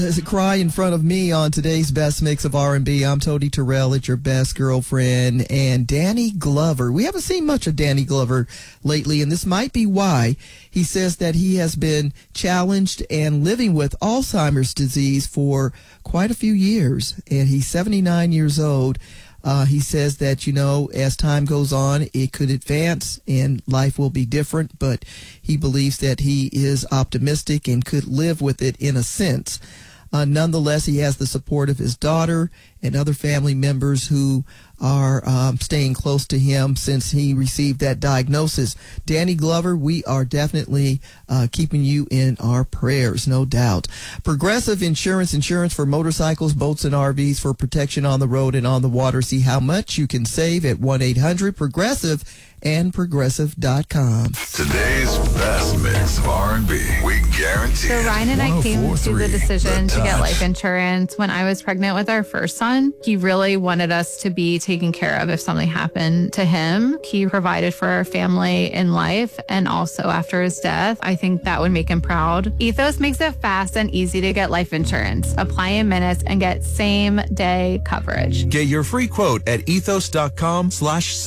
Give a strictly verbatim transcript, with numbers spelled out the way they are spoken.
There's a cry in front of me on today's best mix of R and B. I'm Tony Terrell, it's your best girlfriend, and Danny Glover. We haven't seen much of Danny Glover lately, and this might be why. He says that he has been challenged and living with Alzheimer's disease for quite a few years, and he's seventy-nine years old. Uh, he says that, you know, as time goes on, it could advance and life will be different, but he believes that he is optimistic and could live with it in a sense. Uh, nonetheless, he has the support of his daughter and other family members who are um, staying close to him since he received that diagnosis. Danny Glover, we are definitely uh, keeping you in our prayers, no doubt. Progressive Insurance, insurance for motorcycles, boats, and R Vs for protection on the road and on the water. See how much you can save at one eight hundred progressive and progressive dot com. Today's best mix of R and B. We guarantee. So Ryan and I came to the decision to get life insurance when I was pregnant with our first son. He really wanted us to be taken care of if something happened to him. He provided for our family in life and also after his death. I think that would make him proud. Ethos makes it fast and easy to get life insurance. Apply in minutes and get same day coverage. Get your free quote at ethos dot com slash